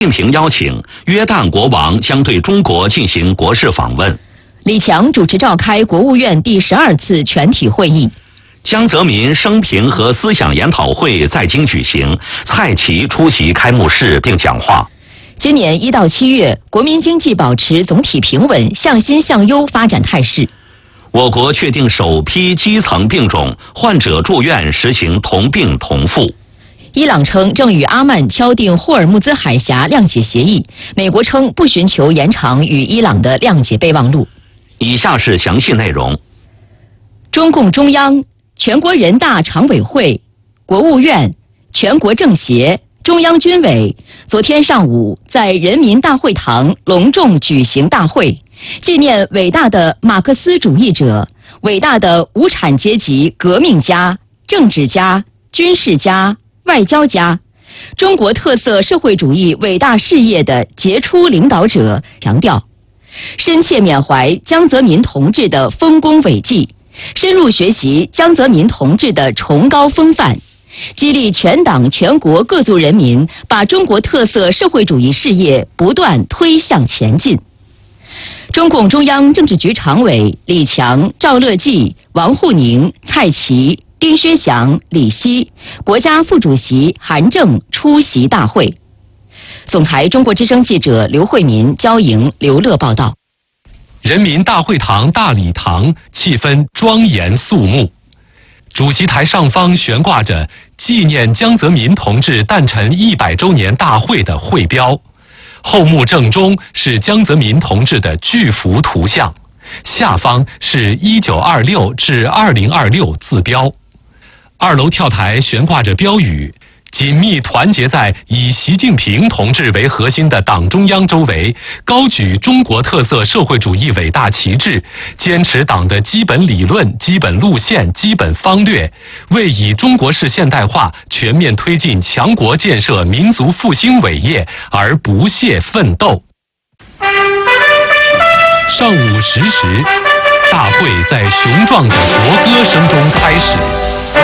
近平邀请，约旦国王将对中国进行国事访问。 李强主持召开国务院第12次全体会议。 江泽民生平和思想研讨会在京举行，蔡奇出席开幕式并讲话。 今年1到7月，国民经济保持总体平稳、向新向优发展态势。 我国确定首批基层病种患者住院实行同病同付。 伊朗称正与阿曼敲定霍尔木兹海峡谅解协议，美国称不寻求延长与伊朗的谅解备忘录。 以下是详细内容。 中共中央、全国人大常委会、国务院、全国政协、中央军委昨天上午在人民大会堂隆重举行大会，纪念伟大的马克思主义者、伟大的无产阶级革命家、政治家、军事家、外交家，中国特色社会主义伟大事业的杰出领导者，强调深切缅怀江泽民同志的丰功伟绩，深入学习江泽民同志的崇高风范，激励全党全国各族人民把中国特色社会主义事业不断推向前进。中共中央政治局常委李强、赵乐际、王沪宁、蔡奇、丁薛祥、李希，国家副主席韩正出席大会。总台中国之声记者刘慧民、焦莹、刘乐报道。 人民大会堂大礼堂气氛庄严肃穆，主席台上方悬挂着纪念江泽民同志诞辰100周年大会的会标，后幕正中是江泽民同志的巨幅图像，下方是1926至2026字标。2楼跳台悬挂着标语，紧密团结在以习近平同志为核心的党中央周围，高举中国特色社会主义伟大旗帜，坚持党的基本理论、基本路线、基本方略，为以中国式现代化全面推进强国建设民族复兴伟业而不懈奋斗。上午10时，大会在雄壮的国歌声中开始。